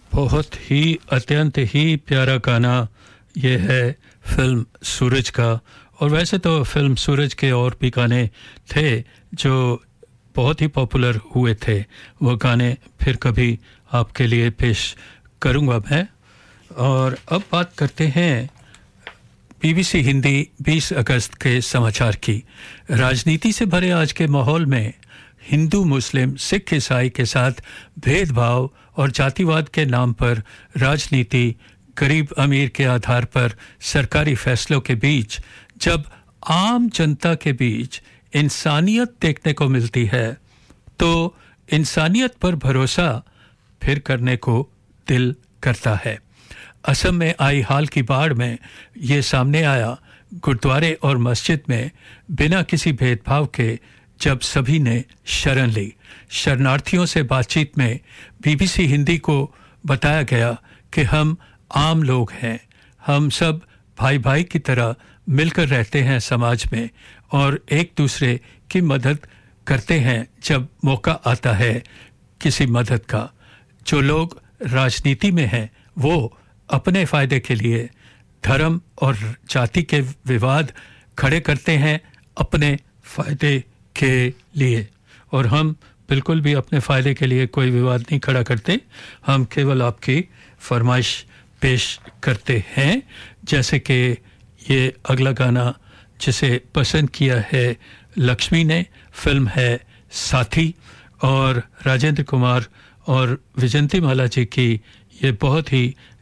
बहुत ही अत्यंत ही प्यारा गाना ये है फिल्म सूरज का। और वैसे तो फिल्म सूरज के और भी गाने थे जो बहुत ही पॉपुलर हुए थे, वो गाने फिर कभी आपके लिए पेश करूंगा मैं। और अब बात करते हैं बीबीसी हिंदी 20 अगस्त के समाचार की। राजनीति से भरे आज के माहौल में हिंदू, मुस्लिम, सिख, ईसाई के साथ भेदभाव और जातिवाद के नाम पर राजनीति, गरीब अमीर के आधार पर सरकारी फैसलों के बीच जब आम जनता के बीच इंसानियत देखने को मिलती है तो इंसानियत पर भरोसा फिर करने को दिल करता है। असम में आई हाल की बाढ़ में ये सामने आया। गुरुद्वारे और मस्जिद में बिना किसी भेदभाव के जब सभी ने शरण ली। शरणार्थियों से बातचीत में बीबीसी हिंदी को बताया गया कि हम आम लोग हैं, हम सब भाई भाई की तरह मिलकर रहते हैं समाज में और एक दूसरे की मदद करते हैं जब मौका आता है किसी मदद का। जो लोग राजनीति में हैं वो अपने फायदे के लिए धर्म और जाति के विवाद खड़े करते हैं अपने फायदे के लिए, और हम बिल्कुल भी अपने फायदे के लिए कोई विवाद नहीं खड़ा करते। हम केवल आपकी फरमाइश पेश करते हैं। जैसे कि ये अगला गाना जिसे पसंद किया है लक्ष्मी ने, फिल्म है साथी, और राजेंद्र कुमार और विजंती माला जी की ये बहुत ही